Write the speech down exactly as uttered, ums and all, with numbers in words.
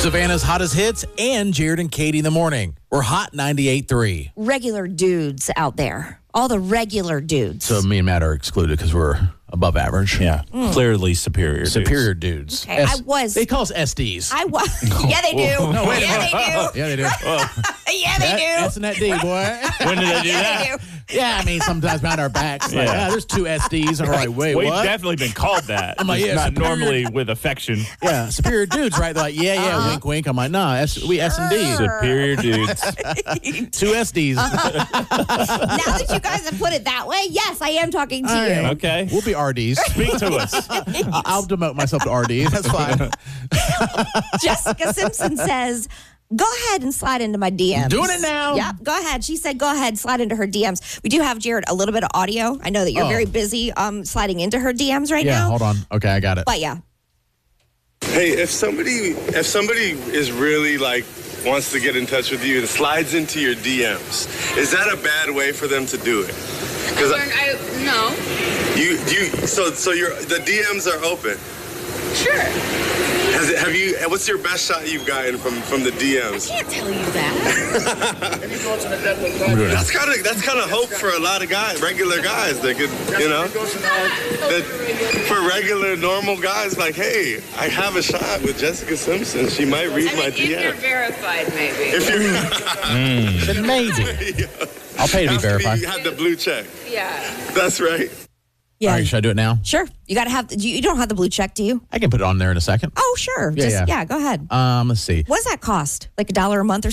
Savannah's hottest hits and Jared and Katie in the morning. We're hot ninety-eight point three. Regular dudes out there. All the regular dudes. So me and Matt are excluded because we're above average. Yeah, mm. clearly superior. Superior dudes. dudes. Okay, S- I was. They call us S Ds. I was. Yeah, they do. No, wait yeah, they do. Yeah, they do. yeah, they do. S and that D, boy. When did they do yeah, that? They do. Yeah, I mean, sometimes behind our backs, like, Yeah. ah, there's two S Ds. I'm like, wait, We've what? definitely been called that. I'm like, yeah, not superior- normally with affection. Yeah, superior dudes, right? They're like, yeah, yeah, Uh-huh. wink, wink. I'm like, nah, S- we S and D. Superior dudes. Two S Ds. Uh-huh. Now that you guys have put it that way, yes, I am talking to All you. right. Okay. We'll be R Ds. Speak to us. I- I'll demote myself to R D. That's fine. Jessica Simpson says, go ahead and slide into my D Ms. Doing it now. Yep, go ahead. She said, go ahead, slide into her D Ms. We do have, Jared, a little bit of audio. I know that you're Oh. very busy um, sliding into her D Ms right Yeah, now. hold on. Okay, I got it. But yeah. Hey, if somebody if somebody is really like wants to get in touch with you and slides into your D Ms, is that a bad way for them to do it? Because I, no. you you so so your the D Ms are open. Sure. Has it, have you? What's your best shot you've gotten from from the D Ms? I can't tell you that. That's kind of that's kind of hope for a lot of guys, regular guys that could, you know, that for regular normal guys, like, hey, I have a shot with Jessica Simpson. She might read I my mean, if D you're M. verified, maybe. If you're Then maybe. yeah. I'll pay to be Have verified. you have the blue check. Yeah. That's right. Yeah. All right, should I do it now? Sure. You got to have, you you don't have the blue check, do you? I can put it on there in a second. Oh, sure. Yeah, Just, yeah. yeah, go ahead. Um, let's see. What does that cost? Like a dollar a month or